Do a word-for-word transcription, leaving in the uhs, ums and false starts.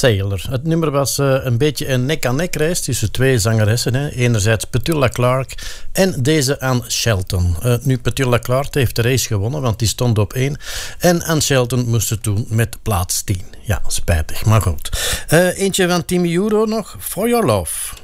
Sailor. Het nummer was uh, een beetje een nek-aan-nek race tussen twee zangeressen. Hè. Enerzijds Petula Clark en deze Ann Shelton. Uh, nu, Petula Clark heeft de race gewonnen, want die stond op één. En Ann Shelton moest het doen met plaats tien. Ja, spijtig, maar goed. Uh, eentje van Team Euro nog. For Your Love.